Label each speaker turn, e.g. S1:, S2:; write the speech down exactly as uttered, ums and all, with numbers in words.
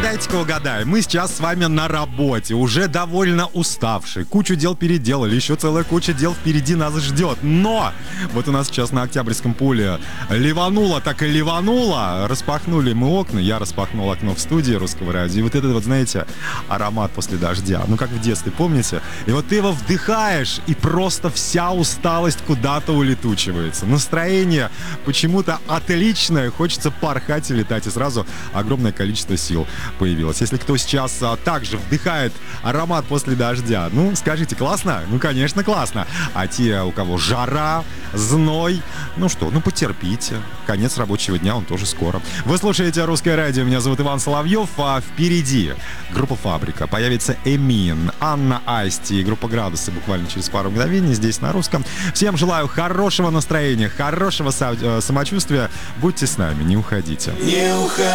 S1: дайте-ка угадаем. Мы сейчас с вами на работе, уже довольно уставшие. Кучу дел переделали, еще целая куча дел впереди нас ждет. Но вот у нас сейчас на Октябрьском поле ливануло, так и ливануло. Распахнули мы окна, я распахнул окно в студии Русского радио. И вот этот вот, знаете, аромат после дождя. Ну, как в детстве, помните? И вот ты его вдыхаешь, и просто вся усталость куда-то улетучивается. Настроение почему-то отличное, хочется порхать и летать. И сразу огромное количество сил появилось. Если кто сейчас а, также вдыхает аромат после дождя, ну, скажите, классно? Ну, конечно, классно. А те, у кого жара, зной, ну что, ну, потерпите. Конец рабочего дня, он тоже скоро. Вы слушаете «Русское радио», меня зовут Иван Соловьев, а впереди группа «Фабрика». Появится Эмин, Анна Асти и группа «Градусы» буквально через пару мгновений здесь на Русском. Всем желаю хорошего настроения, хорошего самочувствия. Будьте с нами, не уходите.
S2: Не уходи.